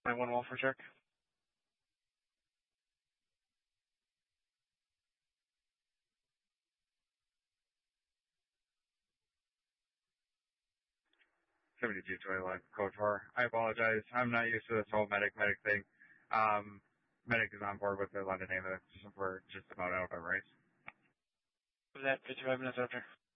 One wall for check. 7221, code 4. I apologize. I'm not used to this whole medic thing. Medic is on board with the London ambulance. We're just about out of race. Was that 55 minutes after?